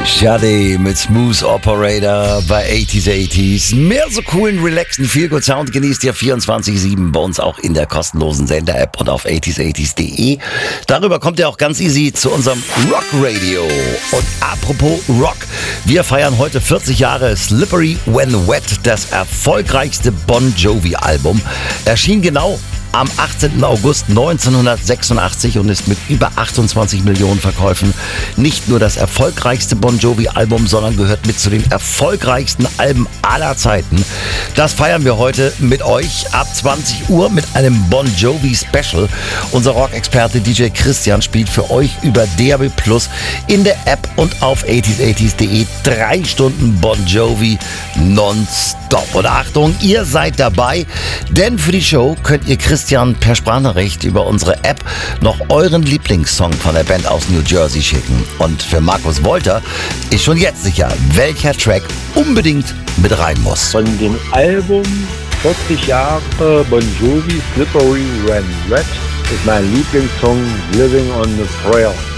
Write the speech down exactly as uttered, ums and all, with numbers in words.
Shadi mit Smooth Operator bei achtziger achtziger. Mehr so coolen, relaxten Feel-Good Sound genießt ihr vierundzwanzig sieben bei uns auch in der kostenlosen Sender-App und auf achtziger achtziger punkt de. Darüber kommt ihr auch ganz easy zu unserem Rock Radio. Und apropos Rock, wir feiern heute vierzig Jahre Slippery When Wet, das erfolgreichste Bon Jovi-Album. Erschien genau am achtzehnten August neunzehnhundertsechsundachtzig und ist mit über achtundzwanzig Millionen Verkäufen nicht nur das erfolgreichste Bon Jovi-Album, sondern gehört mit zu den erfolgreichsten Alben aller Zeiten. Das feiern wir heute mit euch ab zwanzig Uhr mit einem Bon Jovi-Special. Unser Rock-Experte D J Christian spielt für euch über D A B Plus in der App und auf achtziger achtziger punkt de drei Stunden Bon Jovi nonstop. Und Achtung, ihr seid dabei, denn für die Show könnt ihr Christian per Sprachnachricht über unsere App noch euren Lieblingssong von der Band aus New Jersey schicken. Und für Markus Wolter ist schon jetzt sicher, welcher Track unbedingt mit rein muss. Von dem Album vierzig Jahre Bon Jovi Slippery When Wet ist mein Lieblingssong Living on a Prayer.